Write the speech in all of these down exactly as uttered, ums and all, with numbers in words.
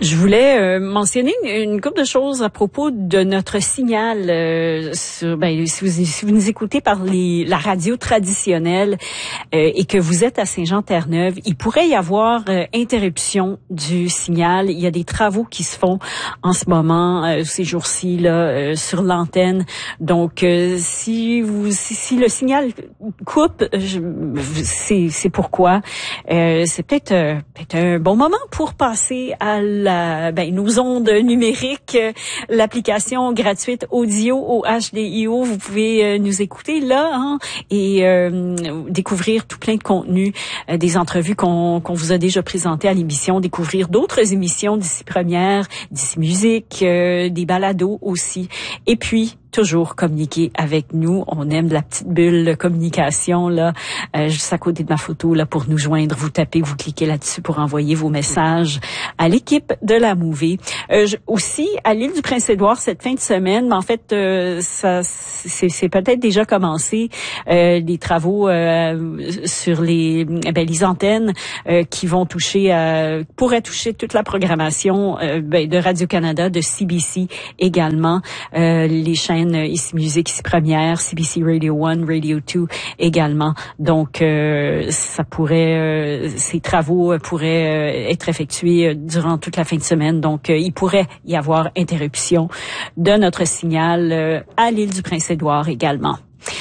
Je voulais euh, mentionner une, une couple de choses à propos de notre signal. Euh, sur, ben, si, vous, si vous nous écoutez par les, la radio traditionnelle euh, et que vous êtes à Saint-Jean-Terre-Neuve, il pourrait y avoir euh, interruption du signal. Il y a des travaux qui se font en ce moment, euh, ces jours-ci, là, euh, sur l'antenne. Donc, euh, si vous, si, si le signal coupe, je, c'est, c'est pourquoi. Euh, c'est peut-être, euh, peut-être un bon moment pour passer à la, ben, nos ondes numériques, euh, l'application gratuite Audio au H D I O. Vous pouvez euh, nous écouter là hein, et euh, découvrir tout plein de contenus, euh, des entrevues qu'on, qu'on vous a déjà présentées à l'émission, découvrir d'autres émissions d'ici Première, d'ici Musique, euh, des balados aussi. Et puis, toujours communiquer avec nous. On aime la petite bulle de communication là, euh, juste à côté de ma photo là pour nous joindre. Vous tapez, vous cliquez là-dessus pour envoyer vos messages à l'équipe de la Mouvée. Euh, je, aussi à l'île du Prince-Édouard cette fin de semaine, mais en fait euh, ça c'est, c'est peut-être déjà commencé euh, les travaux euh, sur les ben, les antennes euh, qui vont toucher euh, pourraient toucher toute la programmation euh, ben, de Radio-Canada, de C B C également, euh, les chaînes Ici Musique, Ici Première, C B C Radio un, Radio deux également. Donc, euh, ça pourrait, euh, ces travaux pourraient euh, être effectués durant toute la fin de semaine. Donc, euh, il pourrait y avoir interruption de notre signal euh, à l'île du Prince-Édouard également.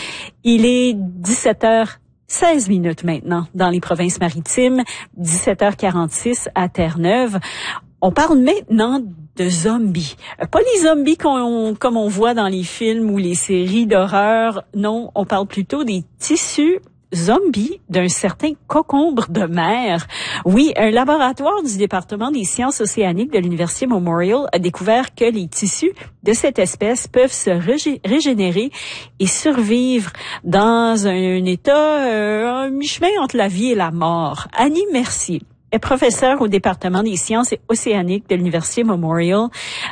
Il est dix-sept heures seize minutes maintenant dans les provinces maritimes, dix-sept heures quarante-six à Terre-Neuve. On parle maintenant de zombies. Pas les zombies qu'on, comme on voit dans les films ou les séries d'horreur. Non, on parle plutôt des tissus zombies d'un certain concombre de mer. Oui, un laboratoire du département des sciences océaniques de l'Université Memorial a découvert que les tissus de cette espèce peuvent se régé- régénérer et survivre dans un état, euh, un mi-chemin entre la vie et la mort. Annie Mercier est professeure au département des sciences océaniques de l'Université Memorial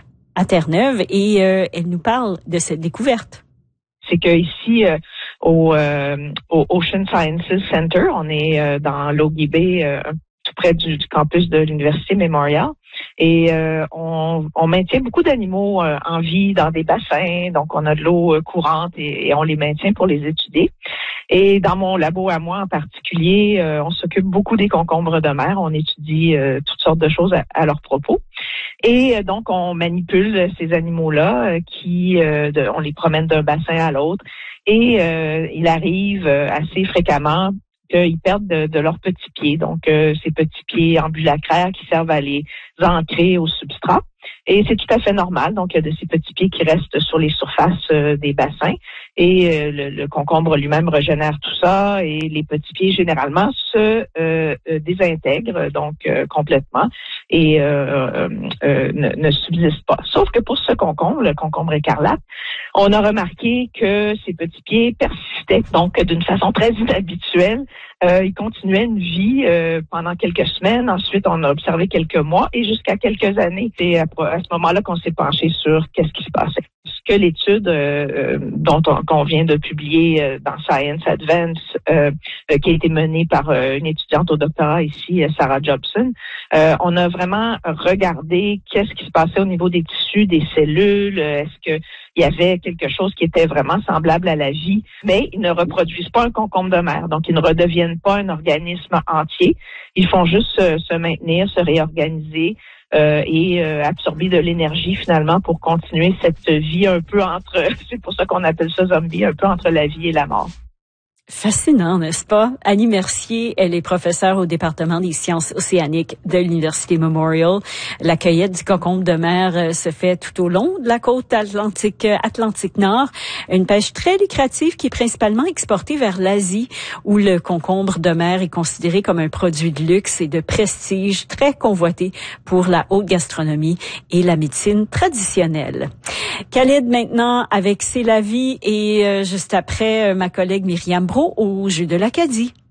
à Terre-Neuve et euh, elle nous parle de cette découverte. C'est que ici euh, au, euh, au Ocean Sciences Center, on est euh, dans l'Ogie Bay, euh, tout près du, du campus de l'Université Memorial. Et euh, on, on maintient beaucoup d'animaux euh, en vie dans des bassins, donc on a de l'eau euh, courante et, et on les maintient pour les étudier. Et dans mon labo à moi en particulier, euh, on s'occupe beaucoup des concombres de mer. On étudie euh, toutes sortes de choses à, à leur propos. Et euh, donc, on manipule ces animaux-là euh, qui, euh, de, on les promène d'un bassin à l'autre. Et euh, il arrive euh, assez fréquemment qu'ils perdent de, de leurs petits pieds. Donc, euh, ces petits pieds ambulacraires qui servent à les ancrer au substrat. Et c'est tout à fait normal. Donc, il y a de ces petits pieds qui restent sur les surfaces euh, des bassins. Et euh, le, le concombre lui-même régénère tout ça. Et les petits pieds, généralement, se euh, euh, désintègrent donc euh, complètement et euh, euh, ne, ne subsistent pas. Sauf que pour ce concombre, le concombre écarlate, on a remarqué que ces petits pieds persistaient. Donc, d'une façon très inhabituelle, euh, ils continuaient une vie euh, pendant quelques semaines. Ensuite, on a observé quelques mois et jusqu'à quelques années. C'est à, à ce moment-là qu'on s'est penché sur qu'est-ce qui se passait. Ce que l'étude euh, dont on, qu'on vient de publier euh, dans Science Advance, euh, euh, qui a été menée par euh, une étudiante au doctorat ici, Sarah Jobson, euh, on a vraiment regardé qu'est-ce qui se passait au niveau des tissus, des cellules. Est-ce que il y avait quelque chose qui était vraiment semblable à la vie, mais ils ne reproduisent pas un concombre de mer, donc ils ne redeviennent pas un organisme entier. Ils font juste se, se maintenir, se réorganiser euh, et euh, absorber de l'énergie finalement pour continuer cette vie un peu entre, c'est pour ça qu'on appelle ça zombie, un peu entre la vie et la mort. Fascinant, n'est-ce pas? Annie Mercier, elle est professeure au département des sciences océaniques de l'Université Memorial. La cueillette du concombre de mer euh, se fait tout au long de la côte atlantique, euh, Atlantique Nord. Une pêche très lucrative qui est principalement exportée vers l'Asie, où le concombre de mer est considéré comme un produit de luxe et de prestige très convoité pour la haute gastronomie et la médecine traditionnelle. Khalid maintenant avec C'est la vie et euh, juste après euh, ma collègue Myriam Brault au Jeu de l'Acadie.